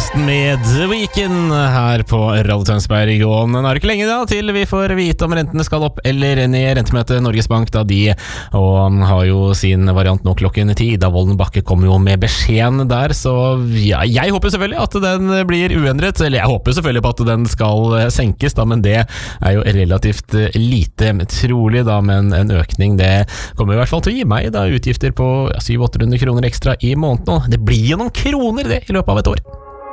podcasten med The Weekend her på Radio Tønsberg. Og den er ikke lenge da til vi får vite om rentene skal opp eller ned. Rentemøtet Norges Bank da de og har jo sin variant nå klokken 10. Da Volden Bakke kommer jo med beskjeden der. Så ja, jeg håper selvfølgelig at den blir uendret. Eller jeg håper selvfølgelig på at den skal senkes da, men det er jo relativt lite trolig da. Men en økning det kommer i hvert fall til å gi meg da utgifter på 700-800 kroner ekstra i måneden. Det blir jo noen kroner det i løpet av et år.